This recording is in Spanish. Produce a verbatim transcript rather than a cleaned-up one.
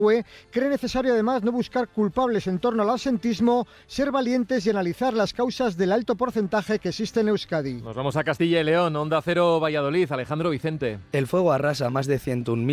cree necesario además no buscar culpables en torno al absentismo, ser valientes y analizar las causas del alto porcentaje que existe en Euskadi. Nos vamos a Castilla y León, Onda Cero Valladolid, Alejandro Vicente. El fuego arrasa más de ciento un mil